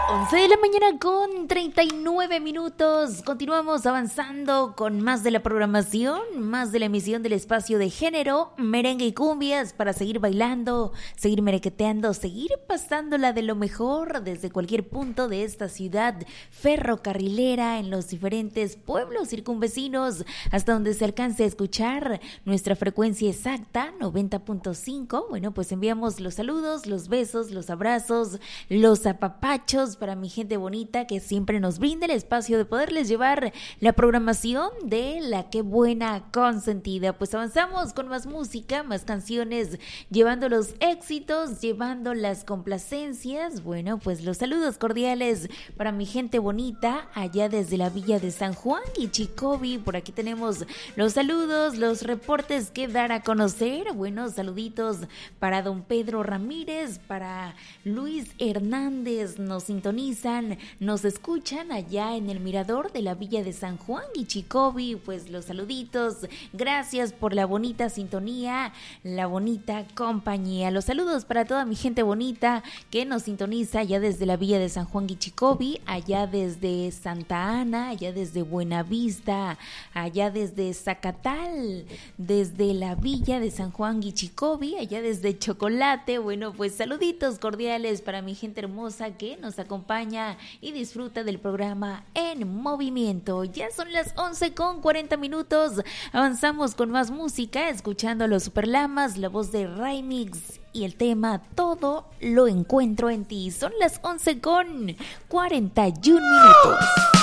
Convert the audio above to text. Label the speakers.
Speaker 1: 11 de la mañana con 39 minutos. Continuamos avanzando con más de la programación, más de la emisión del espacio de género, merengue y cumbias para seguir bailando, seguir merequeteando, seguir pasándola de lo mejor desde cualquier punto de esta ciudad ferrocarrilera en los diferentes pueblos circunvecinos hasta donde se alcance a escuchar nuestra frecuencia exacta 90.5. Bueno, pues enviamos los saludos, los besos, los abrazos, los apapachos para mi gente bonita que siempre nos brinda el espacio de poderles llevar la programación de la Qué Buena Consentida. Pues avanzamos con más música, más canciones, llevando los éxitos, llevando las complacencias. Bueno, pues los saludos cordiales para mi gente bonita allá desde la villa de San Juan y Chicobi. Por aquí tenemos los saludos, los reportes que dar a conocer. Bueno, saluditos para don Pedro Ramírez, para Luis Hernández, nos sintonizan, nos escuchan allá en el mirador de la villa de San Juan y Chicobi. Pues los saluditos, gracias por la bonita sintonía, la bonita compañía. Los saludos para toda mi gente bonita que nos sintoniza allá desde la villa de San Juan y Chicobi, allá desde Santa Ana, allá desde Buenavista, allá desde Zacatal, desde la villa de San Juan y Chicobi, allá desde Chocolate. Bueno, pues saluditos cordiales para mi gente hermosa que nos acompaña y disfruta del programa En Movimiento. Ya son las 11:40. Avanzamos con más música, escuchando a los Superlamas, la voz de Raimix y el tema Todo lo encuentro en ti. Son las 11:41.